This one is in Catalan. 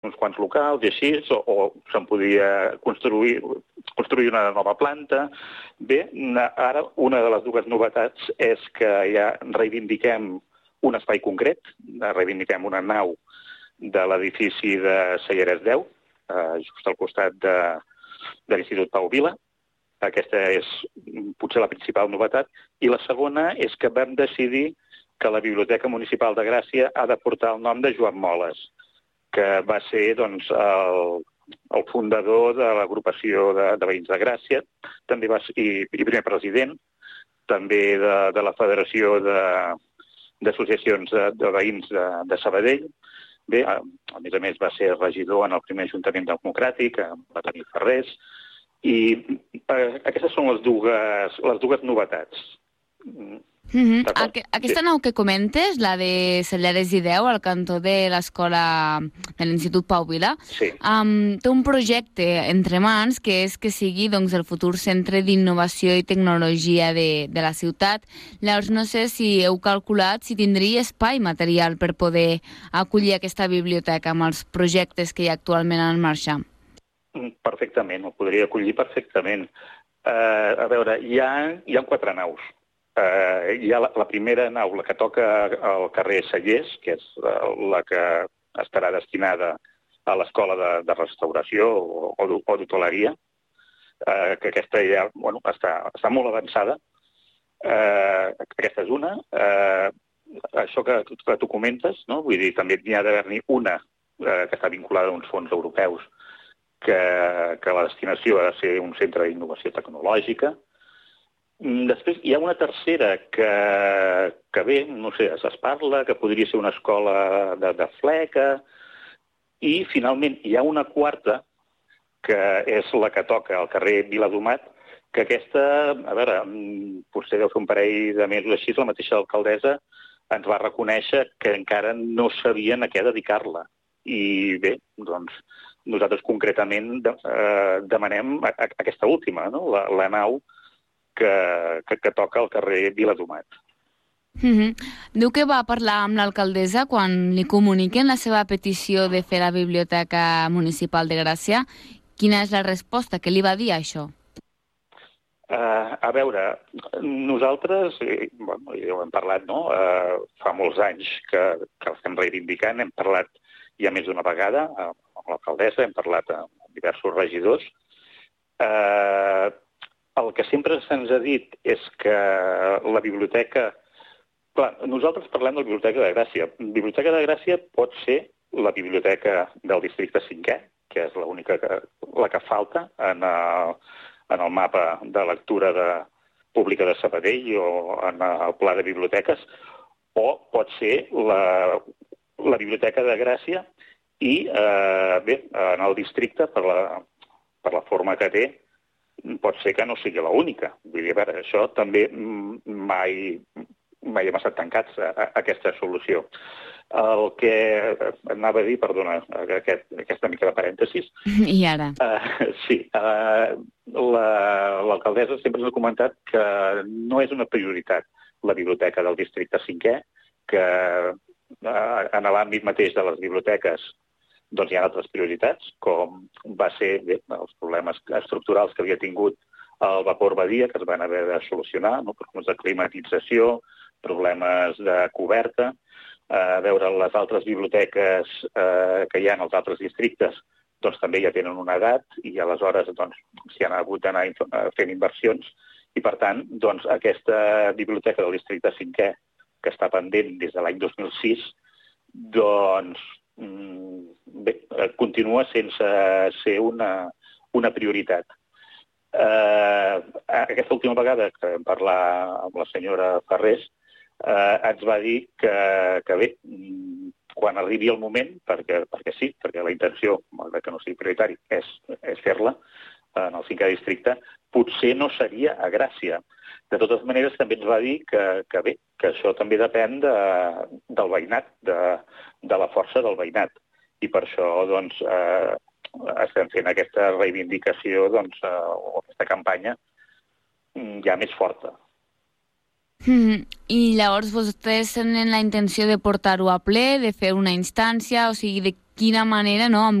uns quants locals i així, o se'n podia construir una nova planta. Bé, ara una de les dues novetats és que ja reivindiquem un espai concret, reivindiquem una nau de l'edifici de Cellers 10, just al costat de l'Institut Pau Vila. Aquesta és potser la principal novetat. I la segona és que vam decidir que la Biblioteca Municipal de Gràcia ha de portar el nom de Joan Moles, que va ser doncs, el fundador de l'agrupació de veïns de Gràcia, també va ser i primer president, també de la Federació d'Associacions de Veïns de Sabadell. Bé, a més va ser regidor en el primer Ajuntament Democràtic, va tenir Ferrés, i aquestes són les dues novetats. Aquesta nau que comentes, la de Cellers i 10, al cantó de l'escola de l'Institut Pau Vila, sí. Té un projecte entre mans que és que sigui doncs, el futur centre d'innovació i tecnologia de la ciutat. Llavors no sé si heu calculat si tindria espai material per poder acollir aquesta biblioteca amb els projectes que hi ha actualment en marxa. Perfectament, ho podria acollir perfectament. A veure, hi ha 4 naus. Hi ha la primera nau, la que toca al carrer Cellers, que és la que estarà destinada a l'escola de restauració o d'hoteleria, que aquesta ja està molt avançada. Aquesta és una. Això que tu comentes, no? Vull dir, també n'hi ha d'haver-n'hi una que està vinculada a uns fons europeus que la destinació ha de ser un centre d'innovació tecnològica. Després hi ha una tercera que bé, no sé, es parla, que podria ser una escola de fleca, i finalment hi ha una quarta, que és la que toca al carrer Viladomat, que aquesta, a veure, potser deu fer un parell de mesos així, la mateixa alcaldessa ens va reconèixer que encara no sabien a què dedicar-la. I bé, doncs, nosaltres concretament demanem aquesta última, no? La nau que toca al carrer Viladomat. Diu que va parlar amb l'alcaldessa quan li comuniquen la seva petició de fer la Biblioteca Municipal de Gràcia. Quina és la resposta? Què li va dir això? A veure, nosaltres, ja ho hem parlat, no? Fa molts anys que estem reivindicant, hem parlat ja més d'una vegada amb l'alcaldessa, hem parlat amb diversos regidors. El que sempre se'ns ha dit és que la biblioteca... Clar, nosaltres parlem de la Biblioteca de Gràcia. La Biblioteca de Gràcia pot ser la biblioteca del districte 5è, que és l'única la que falta en el mapa de lectura pública de Sabadell o en el pla de biblioteques, o pot ser la Biblioteca de Gràcia i, bé, en el districte, per la forma que té, pot ser que no sigui l'única. Vull dir, a veure, això també mai hem estat tancats a aquesta solució. El que anava a dir, perdona, aquesta mica de parèntesis. I ara? Sí, l'alcaldessa sempre ens ha comentat que no és una prioritat la biblioteca del districte 5è, que en l'àmbit mateix de les biblioteques doncs hi ha altres prioritats, com va ser els problemes estructurals que havia tingut el vapor Badia, que es van haver de solucionar, no? Problemes de climatització, problemes de coberta. A veure, les altres biblioteques que hi ha en els altres districtes doncs també ja tenen una edat i aleshores doncs s'hi han hagut d'anar fent inversions i, per tant, doncs aquesta biblioteca del districte 5è, que està pendent des de l'any 2006, doncs bé, continua sense ser una prioritat. Aquesta última vegada que vam parlar amb la senyora Ferrés ens va dir que bé, quan arribi el moment, perquè sí, perquè la intenció, malgrat que no sigui prioritari, és fer-la en el 5è districte, potser no seria a Gràcia. De totes maneres, també ens va dir que bé, que això també depèn del veïnat, de la força del veïnat. I per això, doncs, estem fent aquesta reivindicació, doncs, o aquesta campanya ja més forta. I llavors vostès tenen la intenció de portar-ho a ple, de fer una instància, o sigui, quina manera, no?, amb